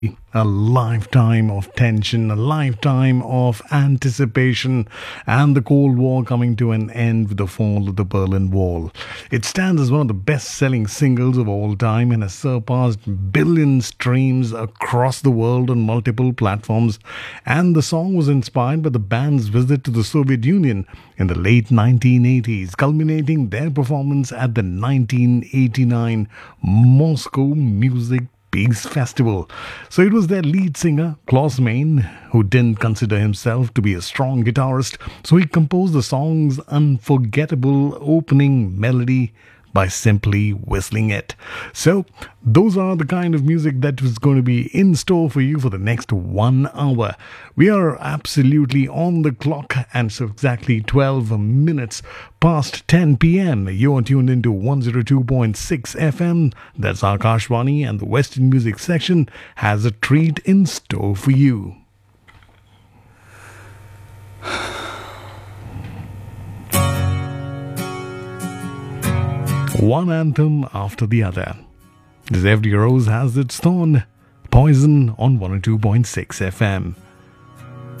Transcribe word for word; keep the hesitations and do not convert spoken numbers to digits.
a lifetime of tension, a lifetime of anticipation, and the Cold War coming to an end with the fall of the Berlin Wall. It stands as one of the best-selling singles of all time and has surpassed billion streams across the world on multiple platforms. And the song was inspired by the band's visit to the Soviet Union in the late nineteen eighties, culminating their performance at the nineteen eighty-nine Moscow Music Peace Festival. So it was their lead singer, Klaus Meine, who didn't consider himself to be a strong guitarist, so he composed the song's unforgettable opening melody by simply whistling it. So those are the kind of music that was going to be in store for you for the next one hour. We are absolutely on the clock, and so exactly twelve minutes past ten p.m. You're tuned into one oh two point six F M. That's Akashvani, and the Western Music section has a treat in store for you. One anthem after the other. As every rose has its thorn. Poison on one oh two point six F M.